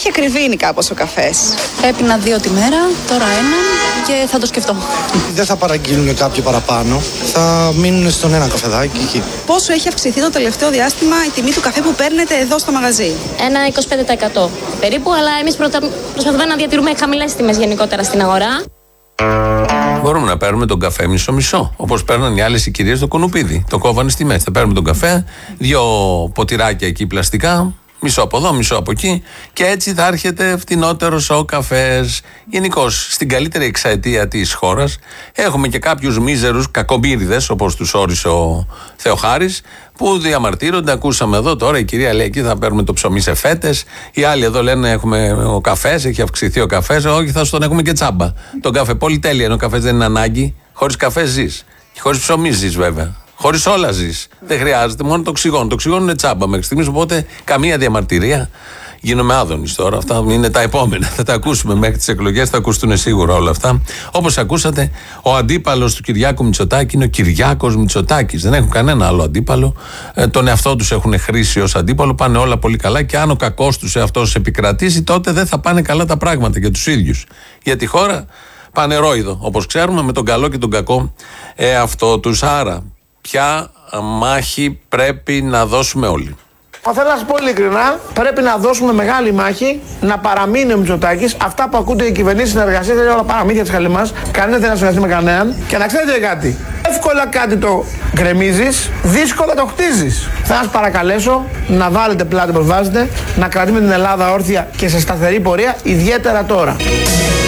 έχει ακριβήνει κάπως ο καφές. Έπινα 2 τη μέρα, τώρα 1 και θα το σκεφτώ. Δεν θα παραγγείλουν κάποιο παραπάνω, θα μείνουν στον ένα καφεδάκι εκεί. Πόσο έχει αυξηθεί το τελευταίο διάστημα η τιμή του καφέ που παίρνετε εδώ στο μαγαζί? Ένα 25% περίπου, αλλά εμείς προσπαθούμε να διατηρούμε χαμηλές τιμές γενικότερα στην αγορά. Μπορούμε να παίρνουμε τον καφέ μισό-μισό. Όπως παίρνουν οι άλλες οι κυρίες το κουνουπίδι. Το κόβανε στη μέση. Θα παίρνουμε τον καφέ, 2 ποτηράκια εκεί πλαστικά, μισό από εδώ, μισό από εκεί, και έτσι θα έρχεται φτηνότερος ο καφές. Γενικώς, στην καλύτερη εξαετία της χώρας έχουμε και κάποιους μίζερους κακομπύριδες, όπως τους όρισε ο Θεοχάρης, που διαμαρτύρονται. Ακούσαμε εδώ τώρα η κυρία λέει: εκεί θα παίρνουμε το ψωμί σε φέτες. Οι άλλοι εδώ λένε: έχουμε ο καφές, έχει αυξηθεί ο καφές. Όχι, θα τον έχουμε και τσάμπα. Τον καφέ, πολυτέλεια είναι ο καφές, δεν είναι ανάγκη. Χωρίς καφέ ζεις. Χωρίς ψωμί ζεις, βέβαια. Χωρίς όλα ζεις. Δεν χρειάζεται, μόνο το οξυγόνο. Το οξυγόνο είναι τσάμπα μέχρι στιγμής, οπότε καμία διαμαρτυρία. Γίνομαι άδωνης τώρα. Αυτά είναι τα επόμενα. Θα τα ακούσουμε μέχρι τις εκλογές, θα ακουστούν σίγουρα όλα αυτά. Όπως ακούσατε, ο αντίπαλος του Κυριάκου Μητσοτάκη είναι ο Κυριάκος Μητσοτάκης. Δεν έχουν κανένα άλλο αντίπαλο. Τον εαυτό τους έχουν χρήσει ως αντίπαλο. Πάνε όλα πολύ καλά. Και αν ο κακός τους εαυτός επικρατήσει, τότε δεν θα πάνε καλά τα πράγματα για τους ίδιους. Για τη χώρα πάνε ρόιδο, όπως ξέρουμε, με τον καλό και τον κακό εαυτό τους. Άρα, ποια μάχη πρέπει να δώσουμε όλοι? Θέλω να σας πω ειλικρινά, πρέπει να δώσουμε μεγάλη μάχη να παραμείνει ο Μητσοτάκης. Αυτά που ακούτε οι κυβερνήσεις συνεργασίες είναι όλα παραμύθια της χαλιμάς. Κανένας δεν θα συνεργαστεί με κανέναν. Και να ξέρετε κάτι, εύκολα κάτι το γκρεμίζεις, δύσκολα το χτίζεις. Θα σας παρακαλέσω να βάλετε πλάτη όπως βάζετε, να κρατήσουμε την Ελλάδα όρθια και σε σταθερή πορεία, ιδιαίτερα τώρα.